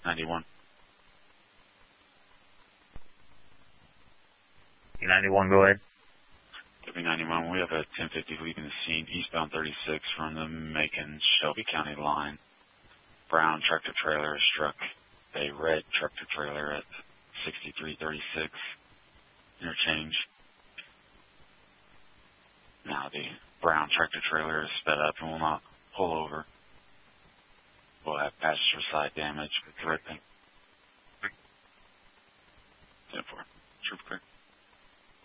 91. 91, go ahead. W91, we have a 1050 leaving the scene, eastbound 36 from the Macon-Shelby County line. Brown tractor trailer struck a red tractor trailer at 6336 interchange. Now the brown tractor trailer is sped up and will not pull over. We'll have passenger side damage. Correct. 10-4. Trooper.